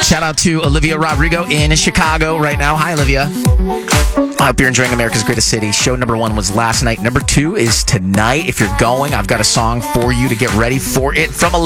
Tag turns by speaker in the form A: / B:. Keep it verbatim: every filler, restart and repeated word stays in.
A: Shout out to Olivia Rodrigo in Chicago right now. Hi, Olivia. I hope you're enjoying America's Greatest City. Show number one was last night. Number two is tonight. If you're going, I've got a song for you to get ready for it from Olivia.